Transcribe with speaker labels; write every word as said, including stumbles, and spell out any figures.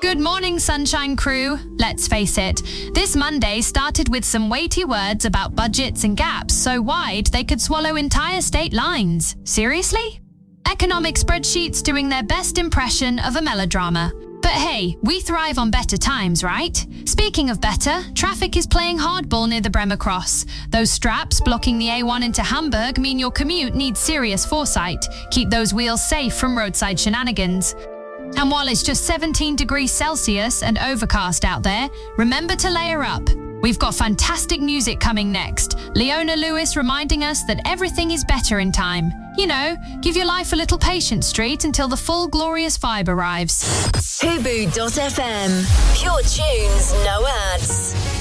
Speaker 1: Good morning, Sunshine Crew. Let's face it, this Monday started with some weighty words about budgets and gaps so wide they could swallow entire state lines. Seriously? Economic spreadsheets doing their best impression of a melodrama. But hey, we thrive on better times, right? Speaking of better, traffic is playing hardball near the Bremer Cross. Those straps blocking the A one into Hamburg mean your commute needs serious foresight. Keep those wheels safe from roadside shenanigans. And while it's just seventeen degrees Celsius and overcast out there, remember to layer up. We've got fantastic music coming next. Leona Lewis reminding us that everything is better in time. You know, give your life a little patience, Street, until the full glorious vibe arrives.
Speaker 2: Hubu dot f m. Pure tunes, no ads.